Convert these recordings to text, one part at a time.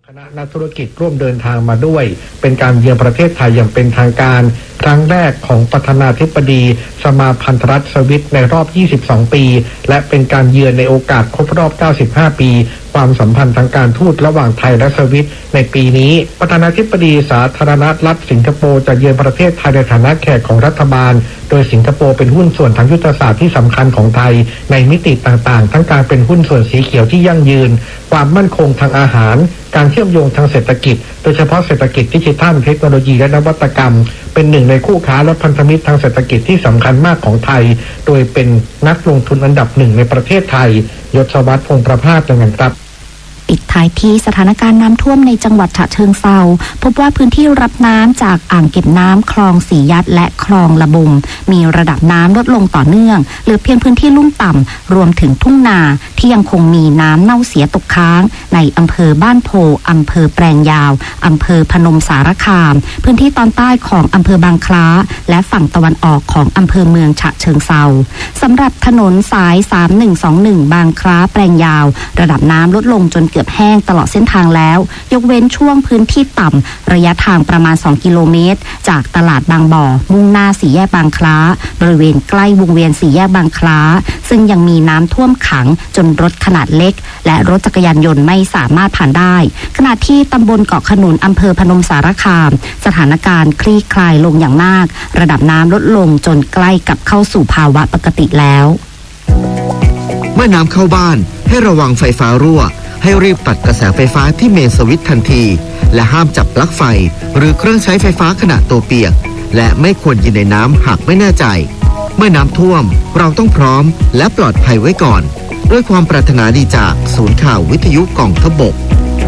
คณะนักธุรกิจร่วมเดินทางมาด้วยเป็นการเยือนประเทศไทยอย่างเป็นทางการครั้งแรกของประธานาธิบดีสมาพันธรัฐสวิตในรอบ 22 ปีและเป็นการเยือนในโอกาสครบรอบ 95 ปีความสัมพันธ์ทางการทูตระหว่างไทยและสวิตในปีนี้ประธานาธิบดีสาธารณรัฐสิงคโปร์จะเยือนประเทศไทยในฐานะแขกของรัฐบาลโดยสิงคโปร์เป็นหุ้นส่วนทางยุทธศาสตร์ที่สำคัญของไทยในมิติต่างๆทั้งการเป็นหุ้นส่วนสีเขียวที่ยั่งยืนความมั่นคงทางอาหารการเชื่อมโยงทางเศรษฐกิจโดยเฉพาะเศรษฐกิจดิจิทัลเทคโนโลยีและนวัตกรรมเป็นหนึ่งในคู่ค้าและพันธมิตรทางเศรษฐกิจที่สำคัญมากของไทยโดยเป็นนักลงทุนอันดับหนึ่งในประเทศไทยยศวัฒน์ พงษ์ประภาสดังนั้นครับปิดท้ายที่สถานการณ์น้ำท่วมในจังหวัดฉะเชิงเทราพบว่าพื้นที่รับน้ำจากอ่างเก็บน้ำคลองสียัดและคลองละบุงมีระดับน้ำลดลงต่อเนื่องเหลือเพียงพื้นที่ลุ่มต่ำรวมถึงทุ่งนาที่ยังคงมีน้ำเน่าเสียตกค้างในอำเภอบ้านโพอำเภอแปลงยาวอำเภอพนมสารคามพื้นที่ตอนใต้ของอำเภอบางคล้าและฝั่งตะวันออกของอำเภอเมืองฉะเชิงเทราสำหรับถนนสาย3121บางคล้าแปลงยาวระดับน้ำลดลงจนเกือบแห้งตลอดเส้นทางแล้วยกเว้นช่วงพื้นที่ต่ำระยะทางประมาณ2กิโลเมตรจากตลาดบางบ่อมุ่งหน้าสี่แยกบางคล้าบริเวณใกล้วงเวียนสี่แยกบางคล้าซึ่งยังมีน้ำท่วมขังจนรถขนาดเล็กและรถจักรยานยนต์ไม่สามารถผ่านได้ขณะที่ตำบลเกาะขนุนอำเภอพนมสารคามสถานการณ์คลี่คลายลงอย่างมากระดับน้ำลดลงจนใกล้กับเข้าสู่ภาวะปกติแล้วเมื่อน้ำเข้าบ้านให้ระวังไฟฟ้ารั่วให้รีบตัดกระแสไฟฟ้าที่เมนสวิตช์ทันทีและห้ามจับปลั๊กไฟหรือเครื่องใช้ไฟฟ้าขณะตัวเปียกและไม่ควรยืนในน้ำหากไม่แน่ใจเมื่อน้ำท่วมเราต้องพร้อมและปลอดภัยไว้ก่อนด้วยความปรารถนาดีจากศูนย์ข่าววิทยุกองทัพบก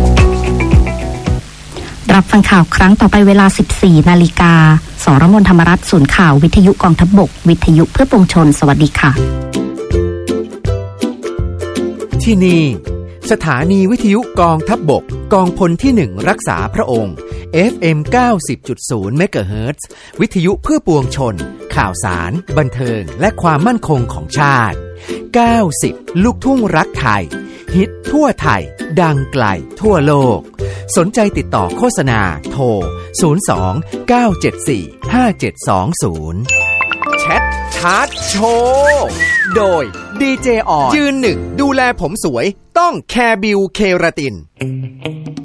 รับฟังข่าวครั้งต่อไปเวลา 14 นาฬิกาสรมนธรรมรัตน์ศูนย์ข่าววิทยุกองทัพบกวิทยุเพื่อปวงชนสวัสดีค่ะที่นี่สถานีวิทยุกองทัพบกกองพลที่1รักษาพระองค์ FM 90.0 เมกะเฮิรตซ์วิทยุเพื่อปวงชนข่าวสารบันเทิงและความมั่นคงของชาติ90ลูกทุ่งรักไทยฮิตทั่วไทยดังไกลทั่วโลกสนใจติดต่อโฆษณาโทร02 974 5720แชทชาร์ตโชว์โดยดีเจออยืนหนึ่งดูแลผมสวยต้องแคร์บิวเคราติน